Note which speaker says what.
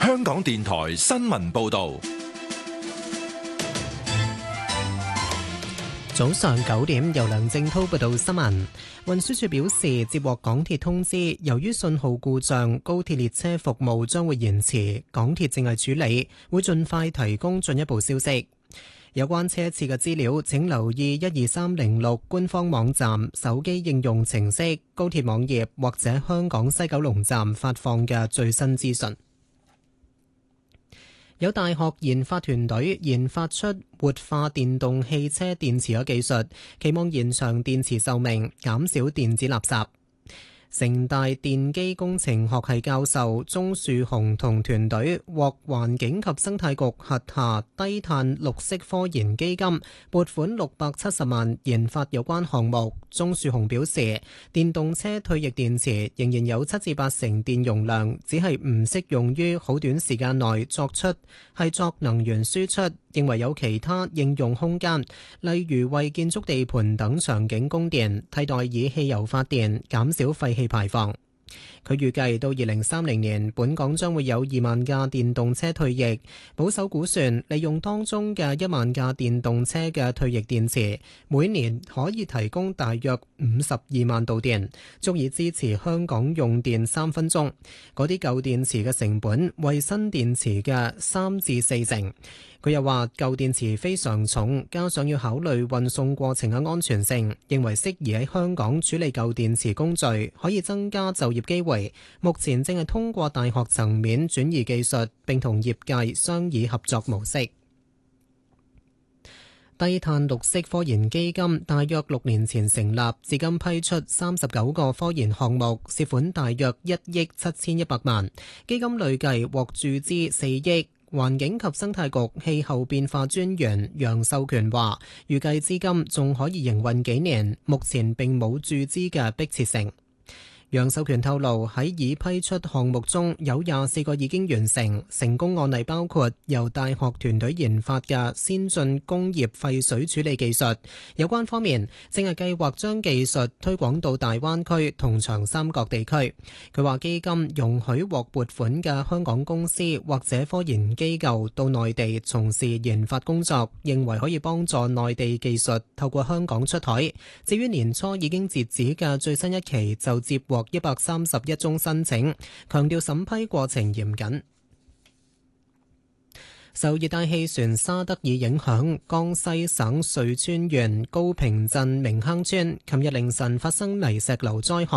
Speaker 1: 香港電台新聞報道。
Speaker 2: 早上9點，由梁正滔報道新聞。運輸署表示，接獲港鐵通知，由於信號故障，高鐵列車服務將會延遲，港鐵正係處理，會盡快提供進一步消息。有關車次嘅資料，請留意12306官方網站、手機應用程式、高鐵網頁或者香港西九龍站發放嘅最新資訊。有大學研發團隊研發出活化電動汽車電池嘅技術，期望延長電池壽命，減少電子垃圾。城大電機工程學系教授鍾樹雄同團隊獲環境及生態局轄下低碳綠色科研基金撥款670萬研發有關項目。鍾樹雄表示，電動車退役電池仍然有7至8成電容量，只係唔適用於好短時間內作能源輸出，認為有其他應用空間，例如為建築地盤等場景供電，替代以汽油發電，減少廢氣排放。佢預計到2030年，本港將會有2萬架電動車退役。保守估算，利用當中嘅1萬架電動車嘅退役電池，每年可以提供大約52萬度電，足以支持香港用電3分鐘。嗰啲舊電池嘅成本為新電池嘅3至4成。佢又話舊電池非常重，加上要考慮運送過程嘅安全性，認為適宜喺香港處理舊電池工序，可以增加就業機會。目前正係通過大學層面轉移技術，並同業界商議合作模式。低碳綠色科研基金大約6年前成立，至今批出39個科研項目，涉款大約1億7100萬，基金累計獲注資4億。環境及生態局氣候變化專員楊秀權話，預計資金仲可以營運幾年，目前並冇注資嘅迫切性。楊秀權透露，喺已批出項目中有24個已經完成，成功案例包括由大學團隊研發嘅先進工業廢水處理技術。有關方面正係計劃將技術推廣到大灣區同長三角地區。佢話基金容許獲撥款嘅香港公司或者科研機構到內地從事研發工作，認為可以幫助內地技術透過香港出海。至於年初已經截止嘅最新一期就接獲131宗申請，強調審批過程嚴謹。受熱帶氣旋沙德爾影響，江西省瑞川縣高坪鎮明坑村琴日凌晨發生泥石流災害。